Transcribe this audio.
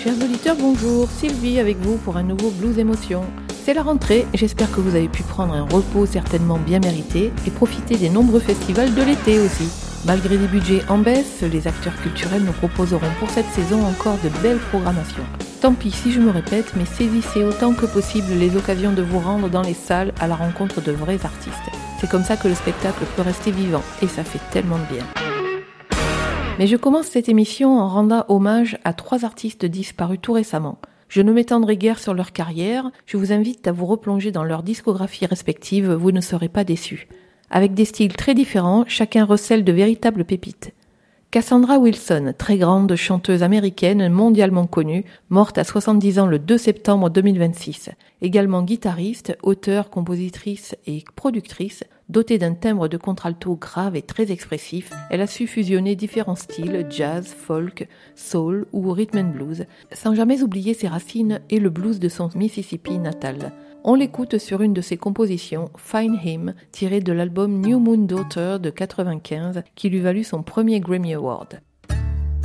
Chers auditeurs, bonjour, Sylvie avec vous pour un nouveau Blues Émotions. C'est la rentrée, j'espère que vous avez pu prendre un repos certainement bien mérité et profiter des nombreux festivals de l'été aussi. Malgré des budgets en baisse, les acteurs culturels nous proposeront pour cette saison encore de belles programmations. Tant pis si je me répète, mais saisissez autant que possible les occasions de vous rendre dans les salles à la rencontre de vrais artistes. C'est comme ça que le spectacle peut rester vivant et ça fait tellement de bien. Mais je commence cette émission en rendant hommage à 3 artistes disparus tout récemment. Je ne m'étendrai guère sur leur carrière, je vous invite à vous replonger dans leur discographie respective, vous ne serez pas déçus. Avec des styles très différents, chacun recèle de véritables pépites. Cassandra Wilson, très grande chanteuse américaine mondialement connue, morte à 70 ans le 2 septembre 2026. Également guitariste, auteure, compositrice et productrice, dotée d'un timbre de contralto grave et très expressif, elle a su fusionner différents styles, jazz, folk, soul ou rhythm and blues, sans jamais oublier ses racines et le blues de son Mississippi natal. On l'écoute sur une de ses compositions, Find Him, tirée de l'album New Moon Daughter de 1995, qui lui valut son premier Grammy Award.